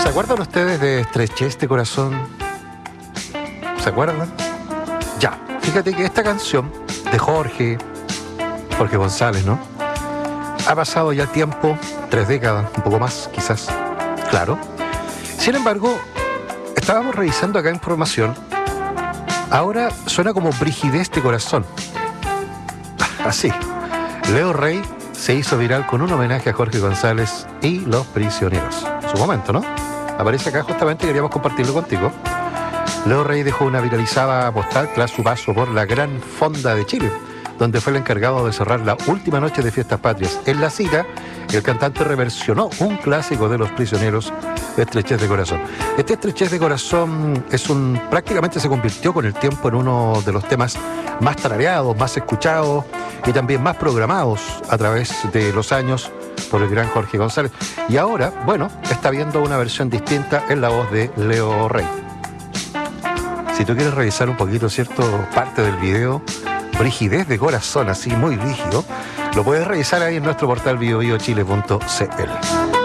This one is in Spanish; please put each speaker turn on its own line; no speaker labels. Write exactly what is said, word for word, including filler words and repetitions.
¿Se acuerdan ustedes de Estrechez de Corazón? ¿Se acuerdan? Ya, fíjate que esta canción de Jorge, Jorge González, ¿no? Ha pasado ya tiempo, tres décadas, un poco más, quizás, claro. Sin embargo, estábamos revisando acá información. Ahora suena como Brigidez de Corazón. Así. Leo Rey se hizo viral con un homenaje a Jorge González y Los Prisioneros. Su momento, ¿no? Aparece acá justamente, queríamos compartirlo contigo. Leo Rey dejó una viralizada postal tras su paso por la Gran Fonda de Chile, donde fue el encargado de cerrar la última noche de Fiestas Patrias. En la cita, el cantante reversionó un clásico de Los Prisioneros, Estrechez de Corazón. Este Estrechez de Corazón es un, prácticamente se convirtió con el tiempo en uno de los temas más tarareados, más escuchados y también más programados a través de los años por el gran Jorge González. Y ahora, bueno, está viendo una versión distinta en la voz de Leo Rey. Si tú quieres revisar un poquito, ¿cierto?, parte del video, Brigidez de Corazón, así muy rígido, lo puedes revisar ahí en nuestro portal bio bio chile punto c l.